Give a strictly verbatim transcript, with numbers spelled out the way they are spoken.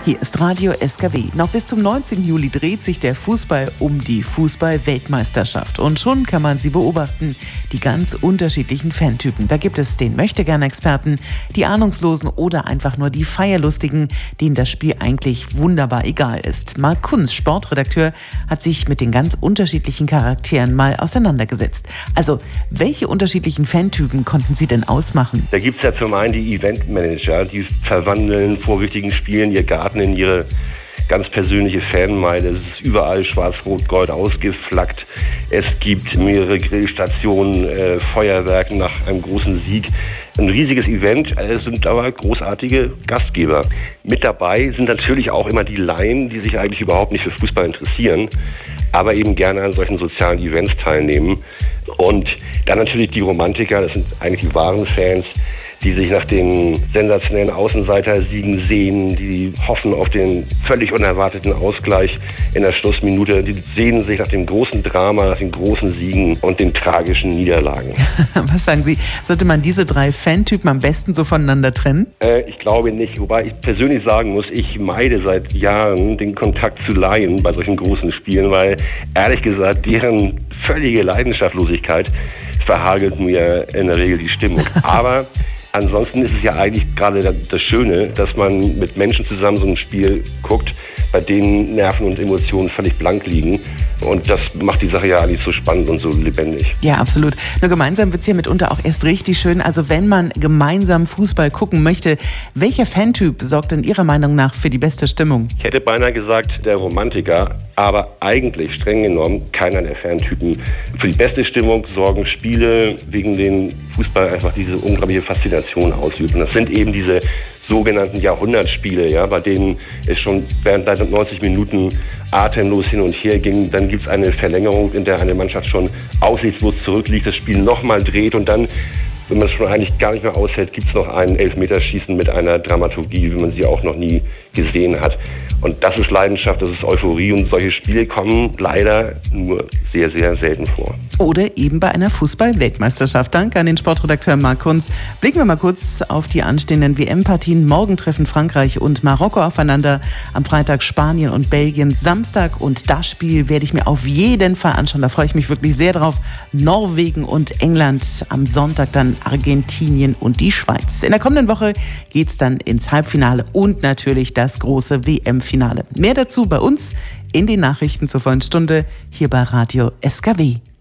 Hier ist Radio S K W. Noch bis zum neunzehnten Juli dreht sich der Fußball um die Fußball-Weltmeisterschaft. Und schon kann man sie beobachten, die ganz unterschiedlichen Fantypen. Da gibt es den Möchtegern-Experten, die Ahnungslosen oder einfach nur die Feierlustigen, denen das Spiel eigentlich wunderbar egal ist. Marc Kunz, Sportredakteur, hat sich mit den ganz unterschiedlichen Charakteren mal auseinandergesetzt. Also, welche unterschiedlichen Fantypen konnten Sie denn ausmachen? Da gibt es ja zum einen die Eventmanager, die verwandeln vor wichtigen Spielen ihr Garten in ihre ganz persönliche Fanmeile. Es ist überall schwarz-rot-gold ausgeflaggt. Es gibt mehrere Grillstationen, äh, Feuerwerken nach einem großen Sieg. Ein riesiges Event, es sind aber großartige Gastgeber. Mit dabei sind natürlich auch immer die Laien, die sich eigentlich überhaupt nicht für Fußball interessieren, aber eben gerne an solchen sozialen Events teilnehmen. Und dann natürlich die Romantiker, das sind eigentlich die wahren Fans, die sich nach den sensationellen Außenseiter-Siegen sehen, die hoffen auf den völlig unerwarteten Ausgleich in der Schlussminute, die sehnen sich nach dem großen Drama, nach den großen Siegen und den tragischen Niederlagen. Was sagen Sie, sollte man diese drei Fantypen am besten so voneinander trennen? Äh, ich glaube nicht, wobei ich persönlich sagen muss, ich meide seit Jahren den Kontakt zu Laien bei solchen großen Spielen, weil ehrlich gesagt, deren völlige Leidenschaftlosigkeit verhagelt mir in der Regel die Stimmung. Aber ansonsten ist es ja eigentlich gerade das Schöne, dass man mit Menschen zusammen so ein Spiel guckt, bei denen Nerven und Emotionen völlig blank liegen. Und das macht die Sache ja eigentlich so spannend und so lebendig. Ja, absolut. Nur gemeinsam wird es hier mitunter auch erst richtig schön. Also wenn man gemeinsam Fußball gucken möchte, welcher Fantyp sorgt denn Ihrer Meinung nach für die beste Stimmung? Ich hätte beinahe gesagt, der Romantiker, aber eigentlich streng genommen keiner der Fantypen. Für die beste Stimmung sorgen Spiele, wegen denen Fußball einfach diese unglaubliche Faszination ausübt. Und das sind eben diese sogenannten Jahrhundertspiele, ja, bei denen es schon während neunzig Minuten atemlos hin und her ging. Dann gibt es eine Verlängerung, in der eine Mannschaft schon aussichtslos zurückliegt, das Spiel nochmal dreht und dann, wenn man es schon eigentlich gar nicht mehr aushält, gibt es noch ein Elfmeterschießen mit einer Dramaturgie, wie man sie auch noch nie gesehen hat. Und das ist Leidenschaft, das ist Euphorie und solche Spiele kommen leider nur sehr, sehr selten vor. Oder eben bei einer Fußball-Weltmeisterschaft. Danke an den Sportredakteur Marc Kunz. Blicken wir mal kurz auf die anstehenden W M-Partien. Morgen treffen Frankreich und Marokko aufeinander. Am Freitag Spanien und Belgien. Samstag, und das Spiel werde ich mir auf jeden Fall anschauen. Da freue ich mich wirklich sehr drauf. Norwegen und England. Am Sonntag dann Argentinien und die Schweiz. In der kommenden Woche geht es dann ins Halbfinale und natürlich das große W M-Finale. Mehr dazu bei uns in den Nachrichten zur vollen Stunde hier bei Radio S K W.